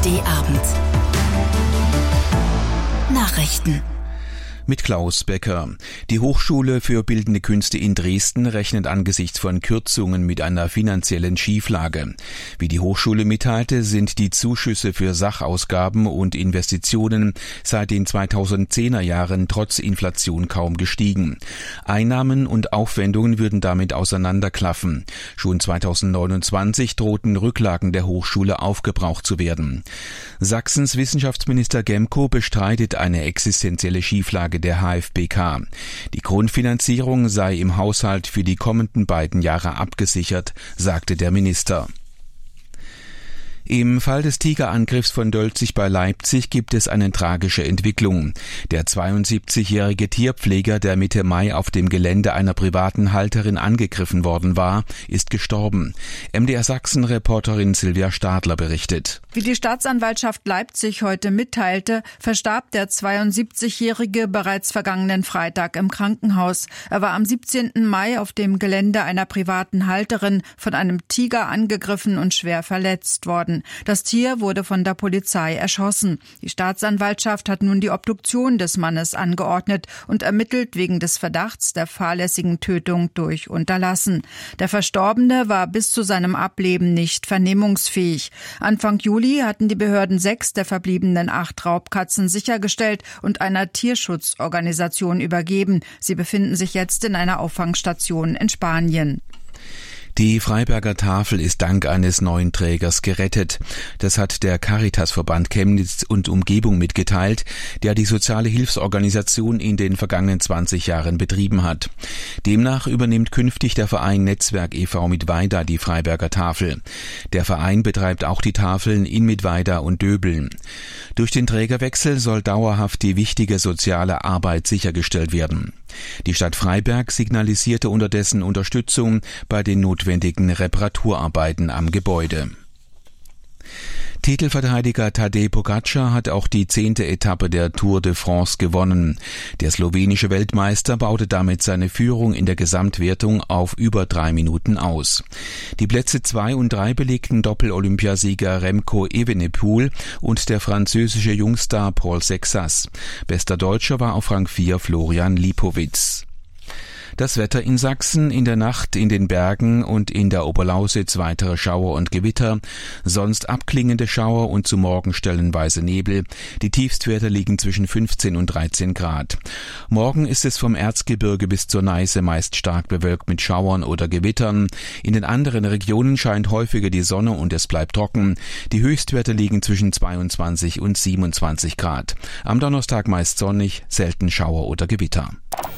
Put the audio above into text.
ARD-Abend. Nachrichten. Mit Klaus Becker. Die Hochschule für Bildende Künste in Dresden rechnet angesichts von Kürzungen mit einer finanziellen Schieflage. Wie die Hochschule mitteilte, sind die Zuschüsse für Sachausgaben und Investitionen seit den 2010er Jahren trotz Inflation kaum gestiegen. Einnahmen und Aufwendungen würden damit auseinanderklaffen. Schon 2029 drohten Rücklagen der Hochschule aufgebraucht zu werden. Sachsens Wissenschaftsminister Gemko bestreitet eine existenzielle Schieflage der HFBK. Die Grundfinanzierung sei im Haushalt für die kommenden beiden Jahre abgesichert, sagte der Minister. Im Fall des Tigerangriffs von Dölzig bei Leipzig gibt es eine tragische Entwicklung. Der 72-jährige Tierpfleger, der Mitte Mai auf dem Gelände einer privaten Halterin angegriffen worden war, ist gestorben. MDR Sachsen-Reporterin Silvia Stadler berichtet. Wie die Staatsanwaltschaft Leipzig heute mitteilte, verstarb der 72-jährige bereits vergangenen Freitag im Krankenhaus. Er war am 17. Mai auf dem Gelände einer privaten Halterin von einem Tiger angegriffen und schwer verletzt worden. Das Tier wurde von der Polizei erschossen. Die Staatsanwaltschaft hat nun die Obduktion des Mannes angeordnet und ermittelt wegen des Verdachts der fahrlässigen Tötung durch Unterlassen. Der Verstorbene war bis zu seinem Ableben nicht vernehmungsfähig. Anfang Juli hatten die Behörden 6 der verbliebenen 8 Raubkatzen sichergestellt und einer Tierschutzorganisation übergeben. Sie befinden sich jetzt in einer Auffangstation in Spanien. Die Freiberger Tafel ist dank eines neuen Trägers gerettet. Das hat der Caritasverband Chemnitz und Umgebung mitgeteilt, der die soziale Hilfsorganisation in den vergangenen 20 Jahren betrieben hat. Demnach übernimmt künftig der Verein Netzwerk e.V. Mittweida die Freiberger Tafel. Der Verein betreibt auch die Tafeln in Mittweida und Döbeln. Durch den Trägerwechsel soll dauerhaft die wichtige soziale Arbeit sichergestellt werden. Die Stadt Freiberg signalisierte unterdessen Unterstützung bei den notwendigen Reparaturarbeiten am Gebäude. Titelverteidiger Tadej Pogačar hat auch die 10. Etappe der Tour de France gewonnen. Der slowenische Weltmeister baute damit seine Führung in der Gesamtwertung auf über 3 Minuten aus. Die Plätze 2 und 3 belegten Doppel-Olympiasieger Remco Evenepoel und der französische Jungstar Paul Sexas. Bester Deutscher war auf Rang 4 Florian Lipowitz. Das Wetter in Sachsen: in der Nacht in den Bergen und in der Oberlausitz weitere Schauer und Gewitter, sonst abklingende Schauer und zu Morgen stellenweise Nebel. Die Tiefstwerte liegen zwischen 15 und 13 Grad. Morgen ist es vom Erzgebirge bis zur Neiße meist stark bewölkt mit Schauern oder Gewittern. In den anderen Regionen scheint häufiger die Sonne und es bleibt trocken. Die Höchstwerte liegen zwischen 22 und 27 Grad. Am Donnerstag meist sonnig, selten Schauer oder Gewitter.